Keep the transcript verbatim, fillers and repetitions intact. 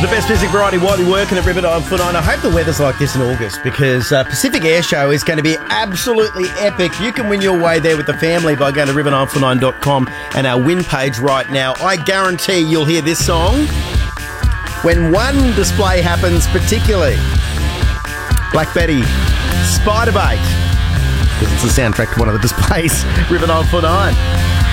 the best music variety while you're working at Riverdale for nine. I hope the weather's like this in August because uh, Pacific Air Show is going to be absolutely epic. You can win your way there with the family by going to riverdale for nine dot com and our win page right now. I guarantee you'll hear this song when one display happens particularly. Black Betty, Spider Bait, because it's the soundtrack to one of the displays. Riverdale for nine.